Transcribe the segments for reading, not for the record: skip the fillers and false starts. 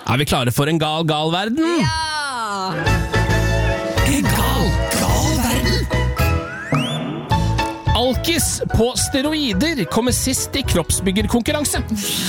Er vi klare for en gal verden? Ja! Gal verden. Alkis på steroider kommer sist i kroppsbyggerkonkurranse.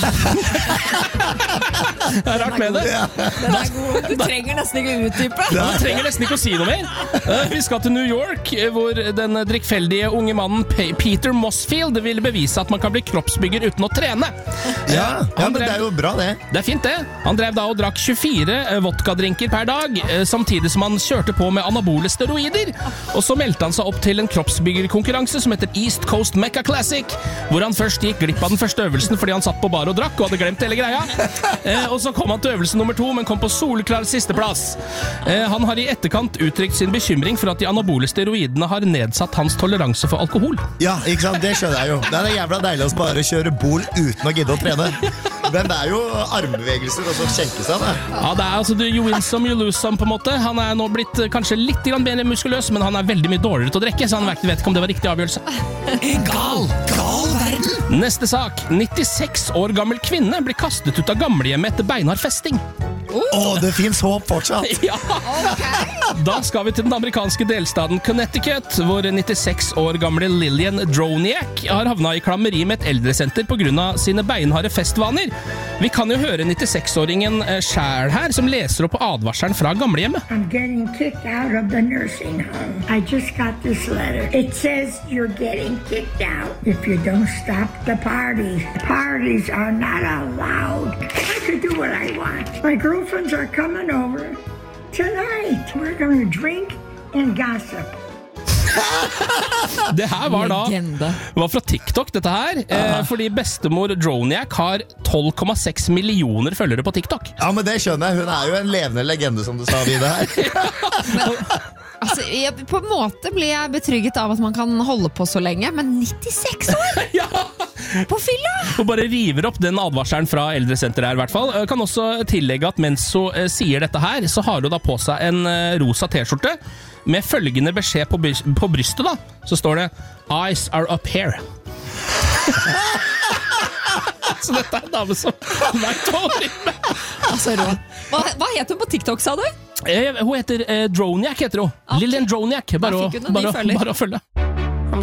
Det er rart med det. Den er god. Du trenger nesten ikke utdype. Du trenger nesten ikke å si noe mer. Vi skal til New York, hvor den drikkfeldige unge mannen Peter Mossfield vil bevise at man kan bli kroppsbygger uten å trene. Ja, men det er jo bra det. Det er fint det. Han drev da og drakk 24 vodkadrinker per dag, samtidig som han kjørte på med anabole steroider. Og så meldte han seg opp til en kroppsbyggerkonkurranse som heter East Coast Mecca Classic, hvor han først gikk glipp av den første øvelsen fordi han satt på bar og drakk og hadde glemt hele greia. Og så kom han til øvelse nummer 2, men kom på soleklar sisteplass. Han har i etterkant uttrykt sin bekymring for at de anabole steroidene har nedsatt hans toleranse for alkohol. Ja, ikke sant? Det skjønner jeg jo. Det er jævla deilig å bare kjøre bol uten å gidde å trene. Men det er jo armbevegelser og så skjenke seg det. Ja, det er altså you win some, you lose some på en måte. Han er nå blitt kanskje litt mer muskuløs, men han er veldig mye dårligere til å drikke, så han vet ikke om det var riktig avgjørelse. Gal verden. Neste sak. 96 år gammel kvinne blir kastet ut av gamlehjemmet etter beinhard festing. Det finnes håp fortsatt. Ja. Da skal vi til den amerikanske delstaten Connecticut, hvor 96 år gamle Lillian Droniak har havnet i klammeri med et eldresenter på grunn av sine beinharde festvaner. Vi kan jo høre 96-åringen selv her, som leser opp advarselen fra gamlehjemmet. I'm getting kicked out of the nursing home. I just got this letter. It says you're getting kicked out if you don't stop the parties. Parties are not allowed. I could do what I want. My girlfriends are coming over tonight. We're going to drink and gossip. Det her var da Legende. var fra TikTok, dette her, fordi bestemor Droniak har 12,6 millioner følgere på TikTok. Ja, men det skjønner jeg. Hun er jo en levende legende, som du sa, Vide her. På en måte blir jeg betrygget av at man kan holde på så lenge, men 96 år? Ja! På fylla? Hun bare river opp den advarselen fra eldresenteret her i hvert fall. Jeg kan også tillegge at mens hun sier dette her, så har hun da på seg en rosa t-skjorte med følgende beskjed på brystet da. Så står det "Eyes are up here". Så dette er en dame som vet hva hun driver med. Altså, hva heter hun på TikTok, sa du? Hun heter Droniak, heter hun. Ok. Lillian Droniak. Da fikk hun en ny følger. Bare å følge.